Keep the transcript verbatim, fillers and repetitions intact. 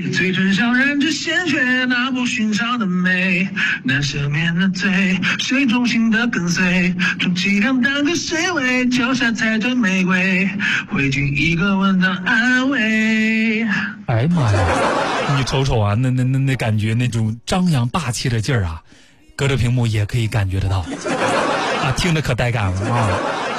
嘴唇上染着鲜血，那不寻常的美，难赦免的罪，谁忠心的跟随，充其量当个水尾，脚下踩着玫瑰，回敬一个吻的安慰。 哎呀妈呀，你瞅瞅啊，那那那那感觉，那种张扬霸气的劲儿啊，隔着屏幕也可以感觉得到啊，听着可带感了啊。